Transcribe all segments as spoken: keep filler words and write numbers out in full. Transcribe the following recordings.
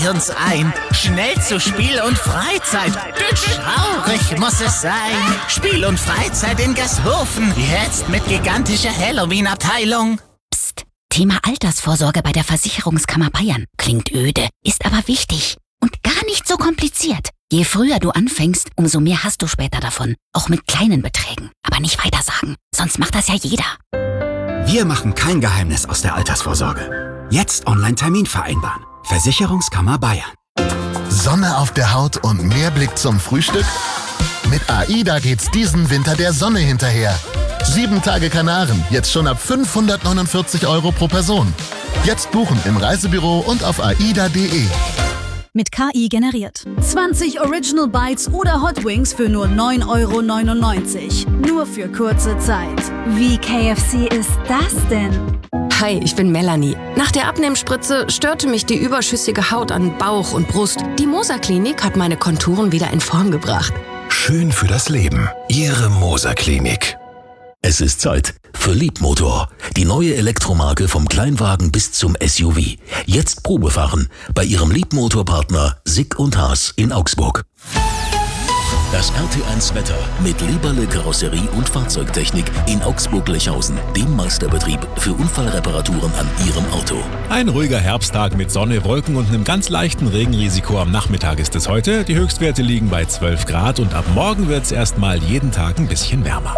bei uns ein. Schnell zu Spiel und Freizeit. Traurig muss es sein. Spiel und Freizeit in Gasthofen. Jetzt mit gigantischer Halloween-Abteilung. Psst. Thema Altersvorsorge bei der Versicherungskammer Bayern. Klingt öde, ist aber wichtig. Und gar nicht so kompliziert. Je früher du anfängst, umso mehr hast du später davon. Auch mit kleinen Beträgen. Aber nicht weitersagen, sonst macht das ja jeder. Wir machen kein Geheimnis aus der Altersvorsorge. Jetzt Online-Termin vereinbaren. Versicherungskammer Bayern. Sonne auf der Haut und mehr Blick zum Frühstück? Mit AIDA geht's diesen Winter der Sonne hinterher. Sieben Tage Kanaren, jetzt schon ab fünfhundertneunundvierzig Euro pro Person. Jetzt buchen im Reisebüro und auf aida punkt de. Mit K I generiert. zwanzig Original Bites oder Hot Wings für nur neun Euro neunundneunzig. Nur für kurze Zeit. Wie K F C ist das denn? Hi, ich bin Melanie. Nach der Abnehmspritze störte mich die überschüssige Haut an Bauch und Brust. Die Moser Klinik hat meine Konturen wieder in Form gebracht. Schön für das Leben. Ihre Moser Klinik. Es ist Zeit für Leapmotor, die neue Elektromarke vom Kleinwagen bis zum S U V. Jetzt Probefahren bei Ihrem Leapmotor-Partner Sick und Haas in Augsburg. Das R T eins Wetter mit Lieberle Karosserie und Fahrzeugtechnik in Augsburg-Lechhausen, dem Meisterbetrieb für Unfallreparaturen an Ihrem Auto. Ein ruhiger Herbsttag mit Sonne, Wolken und einem ganz leichten Regenrisiko am Nachmittag ist es heute. Die Höchstwerte liegen bei zwölf Grad und ab morgen wird es erstmal jeden Tag ein bisschen wärmer.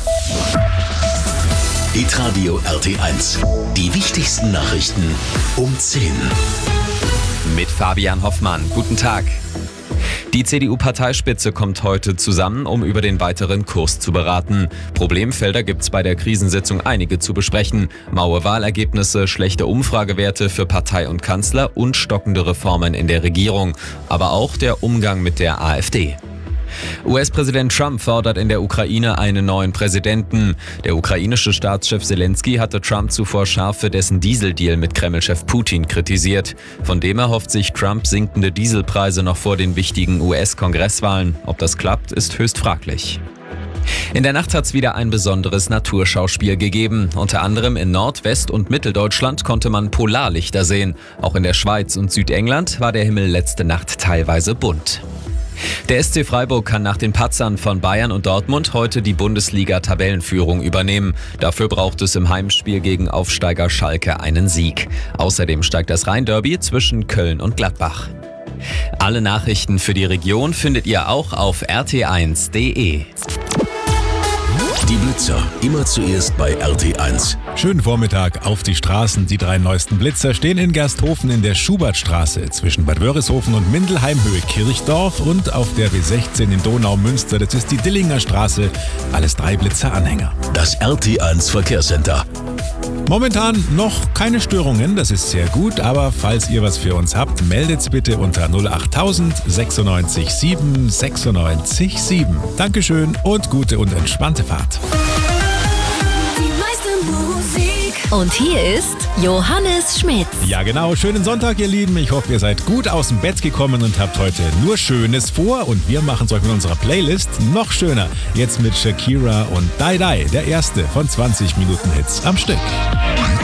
Hitradio R T eins. Die wichtigsten Nachrichten um zehn. Mit Fabian Hoffmann. Guten Tag. Die C D U-Parteispitze kommt heute zusammen, um über den weiteren Kurs zu beraten. Problemfelder gibt's bei der Krisensitzung einige zu besprechen. Maue Wahlergebnisse, schlechte Umfragewerte für Partei und Kanzler und stockende Reformen in der Regierung. Aber auch der Umgang mit der AfD. U S-Präsident Trump fordert in der Ukraine einen neuen Präsidenten. Der ukrainische Staatschef Zelensky hatte Trump zuvor scharf für dessen Dieseldeal mit Kremlchef Putin kritisiert. Von dem erhofft sich Trump sinkende Dieselpreise noch vor den wichtigen U S-Kongresswahlen. Ob das klappt, ist höchst fraglich. In der Nacht hat's wieder ein besonderes Naturschauspiel gegeben. Unter anderem in Nord-, West- und Mitteldeutschland konnte man Polarlichter sehen. Auch in der Schweiz und Südengland war der Himmel letzte Nacht teilweise bunt. Der S C Freiburg kann nach den Patzern von Bayern und Dortmund heute die Bundesliga-Tabellenführung übernehmen. Dafür braucht es im Heimspiel gegen Aufsteiger Schalke einen Sieg. Außerdem steigt das Rhein-Derby zwischen Köln und Gladbach. Alle Nachrichten für die Region findet ihr auch auf r t eins punkt de. Die Blitzer, immer zuerst bei R T eins. Schönen Vormittag auf die Straßen. Die drei neuesten Blitzer stehen in Gersthofen in der Schubertstraße zwischen Bad Wörishofen und Mindelheim Höhe Kirchdorf und auf der B sechzehn in Donaumünster. Das ist die Dillinger Straße. Alles drei Blitzer-Anhänger. Das R T eins Verkehrscenter. Momentan noch keine Störungen, das ist sehr gut, aber falls ihr was für uns habt, meldet's bitte unter null achttausend sechsundneunzig sieben sechsundneunzig sieben. Dankeschön und gute und entspannte Fahrt. Und hier ist Johannes Schmidt. Ja genau, schönen Sonntag ihr Lieben. Ich hoffe, ihr seid gut aus dem Bett gekommen und habt heute nur Schönes vor. Und wir machen es euch mit unserer Playlist noch schöner. Jetzt mit Shakira und Die Die, der erste von zwanzig Minuten Hits am Stück.